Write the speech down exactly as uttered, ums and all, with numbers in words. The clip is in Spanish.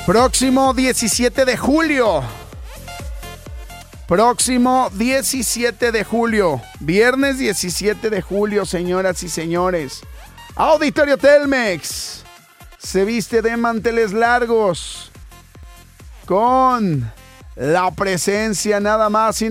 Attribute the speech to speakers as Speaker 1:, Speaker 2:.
Speaker 1: Próximo diecisiete de julio. Próximo diecisiete de julio. Viernes diecisiete de julio, señoras y señores. Auditorio Telmex se viste de manteles largos con la presencia nada más y